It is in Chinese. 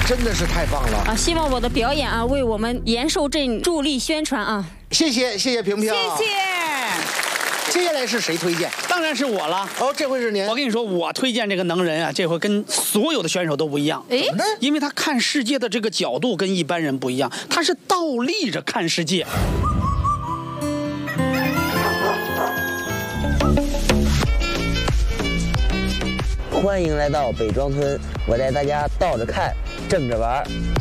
真的是太棒了啊！希望我的表演啊，为我们延寿镇助力宣传啊！ 谢谢萍萍， 谢谢。 接下来是谁推荐？ 当然是我了。 哦，这回是您。 我跟你说，我推荐这个能人啊，这回跟所有的选手都不一样。 哎， 因为他看世界的这个角度跟一般人不一样，他是倒立着看世界。 欢迎来到北庄村，我带大家倒着看，正着玩。